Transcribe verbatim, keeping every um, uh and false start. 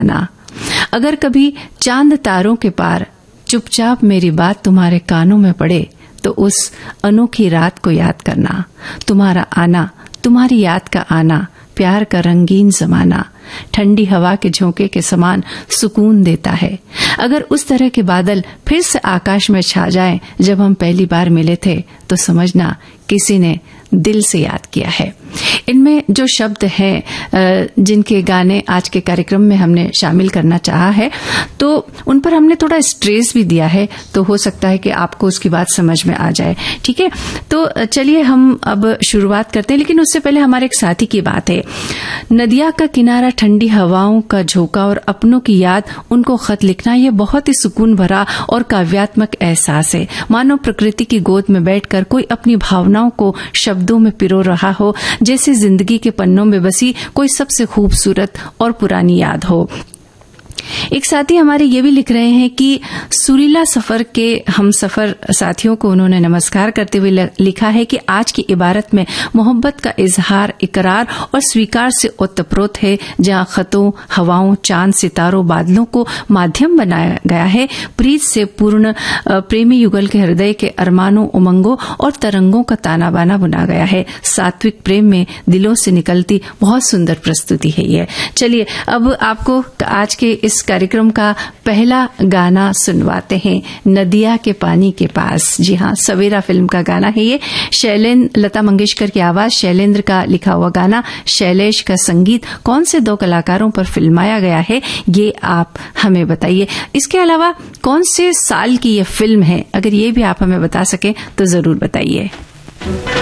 ना। अगर कभी चांद तारों के पार चुपचाप मेरी बात तुम्हारे कानों में पड़े तो उस अनोखी रात को याद करना। तुम्हारा आना, तुम्हारी याद का आना, प्यार का रंगीन जमाना ठंडी हवा के झोंके के समान सुकून देता है। अगर उस तरह के बादल फिर से आकाश में छा जाएं जब हम पहली बार मिले थे तो समझना किसी ने दिल से याद किया है। इनमें जो शब्द हैं जिनके गाने आज के कार्यक्रम में हमने शामिल करना चाहा है तो उन पर हमने थोड़ा स्ट्रेस भी दिया है, तो हो सकता है कि आपको उसकी बात समझ में आ जाए। ठीक है, तो चलिए हम अब शुरुआत करते हैं, लेकिन उससे पहले हमारे एक साथी की बात है। नदिया का किनारा, ठंडी हवाओं का झोंका और अपनों की याद, उनको खत लिखना ये बहुत ही सुकून भरा और काव्यात्मक एहसास है। मानो प्रकृति की गोद में बैठकर कोई अपनी भावनाओं को शब्दों में पिरो रहा हो, जैसे जिंदगी के पन्नों में बसी कोई सबसे खूबसूरत और पुरानी याद हो। एक साथी हमारे ये भी लिख रहे हैं कि सुरीला सफर के हम सफर साथियों को उन्होंने नमस्कार करते हुए लिखा है कि आज की इबारत में मोहब्बत का इजहार, इकरार और स्वीकार से ओतप्रोत है, जहां खतों, हवाओं, चांद, सितारों, बादलों को माध्यम बनाया गया है। प्रीत से पूर्ण प्रेमी युगल के हृदय के अरमानों, उमंगों और तरंगों का ताना बाना बुना गया है। सात्विक प्रेम में दिलों से निकलती बहुत सुंदर प्रस्तुति है ये। चलिए अब आपको आज के इस कार्यक्रम का पहला गाना सुनवाते हैं, नदिया के पानी के पास। जी हाँ, सवेरा फिल्म का गाना है ये। शैलेंद्र, लता मंगेशकर की आवाज, शैलेंद्र का लिखा हुआ गाना, शैलेश का संगीत। कौन से दो कलाकारों पर फिल्माया गया है ये आप हमें बताइए। इसके अलावा कौन से साल की ये फिल्म है, अगर ये भी आप हमें बता सकें तो जरूर बताइए।